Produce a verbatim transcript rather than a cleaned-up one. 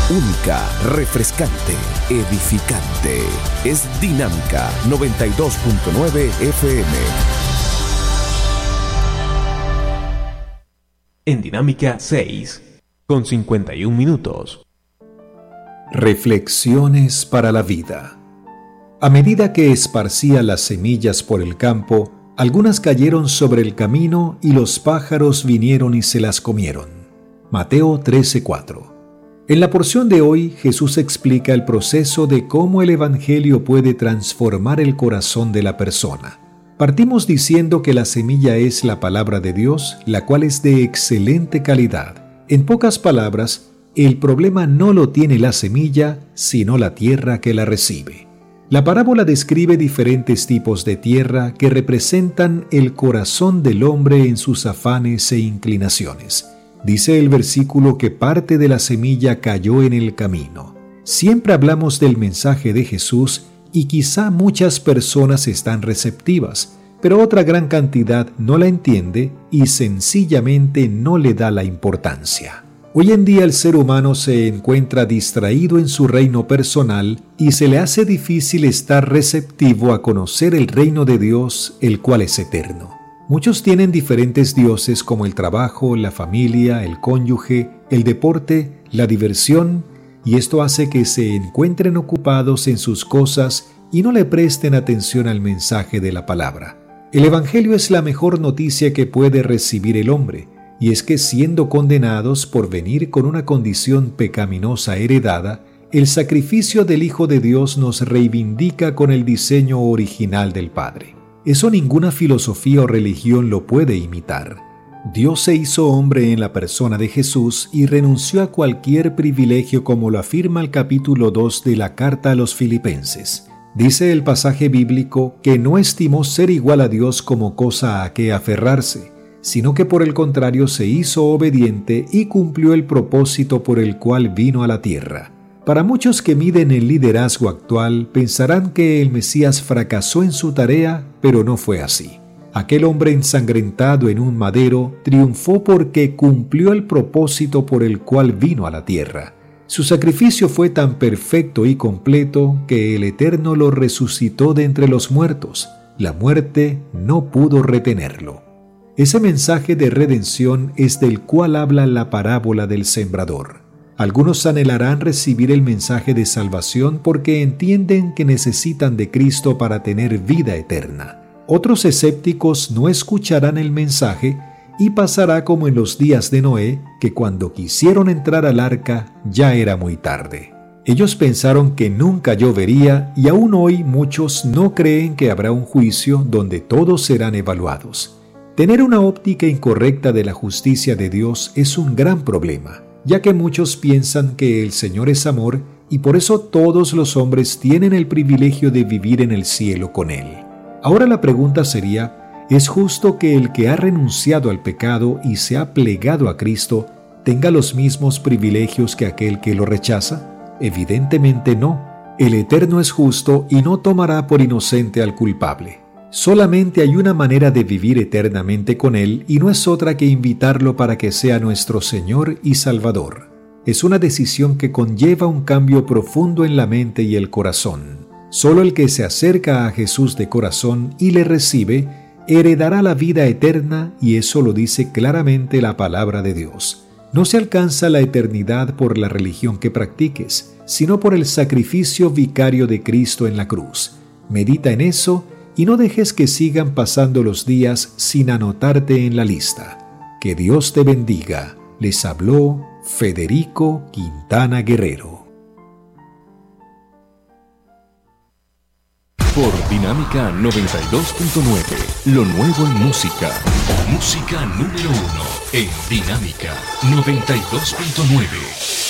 Única, refrescante, edificante. Es Dinámica noventa y dos punto nueve F M. En Dinámica seis, con cincuenta y un minutos. Reflexiones para la vida. A medida que esparcía las semillas por el campo, algunas cayeron sobre el camino y los pájaros vinieron y se las comieron. Mateo trece cuatro. En la porción de hoy, Jesús explica el proceso de cómo el Evangelio puede transformar el corazón de la persona. Partimos diciendo que la semilla es la palabra de Dios, la cual es de excelente calidad. En pocas palabras, el problema no lo tiene la semilla, sino la tierra que la recibe. La parábola describe diferentes tipos de tierra que representan el corazón del hombre en sus afanes e inclinaciones. Dice el versículo que parte de la semilla cayó en el camino. Siempre hablamos del mensaje de Jesús y quizá muchas personas están receptivas, pero otra gran cantidad no la entiende y sencillamente no le da la importancia. Hoy en día el ser humano se encuentra distraído en su reino personal y se le hace difícil estar receptivo a conocer el reino de Dios, el cual es eterno. Muchos tienen diferentes dioses como el trabajo, la familia, el cónyuge, el deporte, la diversión, y esto hace que se encuentren ocupados en sus cosas y no le presten atención al mensaje de la palabra. El Evangelio es la mejor noticia que puede recibir el hombre, y es que siendo condenados por venir con una condición pecaminosa heredada, el sacrificio del Hijo de Dios nos reivindica con el diseño original del Padre. Eso ninguna filosofía o religión lo puede imitar. Dios se hizo hombre en la persona de Jesús y renunció a cualquier privilegio, como lo afirma el capítulo dos de la carta a los Filipenses. Dice el pasaje bíblico que no estimó ser igual a Dios como cosa a que aferrarse, sino que por el contrario se hizo obediente y cumplió el propósito por el cual vino a la tierra. Para muchos que miden el liderazgo actual, pensarán que el Mesías fracasó en su tarea, pero no fue así. Aquel hombre ensangrentado en un madero triunfó porque cumplió el propósito por el cual vino a la tierra. Su sacrificio fue tan perfecto y completo que el Eterno lo resucitó de entre los muertos. La muerte no pudo retenerlo. Ese mensaje de redención es del cual habla la parábola del sembrador. Algunos anhelarán recibir el mensaje de salvación porque entienden que necesitan de Cristo para tener vida eterna. Otros escépticos no escucharán el mensaje y pasará como en los días de Noé, que cuando quisieron entrar al arca ya era muy tarde. Ellos pensaron que nunca llovería y aún hoy muchos no creen que habrá un juicio donde todos serán evaluados. Tener una óptica incorrecta de la justicia de Dios es un gran problema, ya que muchos piensan que el Señor es amor y por eso todos los hombres tienen el privilegio de vivir en el cielo con Él. Ahora la pregunta sería, ¿es justo que el que ha renunciado al pecado y se ha plegado a Cristo tenga los mismos privilegios que aquel que lo rechaza? Evidentemente no. El Eterno es justo y no tomará por inocente al culpable. Solamente hay una manera de vivir eternamente con Él y no es otra que invitarlo para que sea nuestro Señor y Salvador. Es una decisión que conlleva un cambio profundo en la mente y el corazón. Solo el que se acerca a Jesús de corazón y le recibe, heredará la vida eterna, y eso lo dice claramente la palabra de Dios. No se alcanza la eternidad por la religión que practiques, sino por el sacrificio vicario de Cristo en la cruz. Medita en eso y no dejes que sigan pasando los días sin anotarte en la lista. Que Dios te bendiga. Les habló Federico Quintana Guerrero. Por Dinámica noventa y dos punto nueve, lo nuevo en música. Música número uno en Dinámica noventa y dos punto nueve.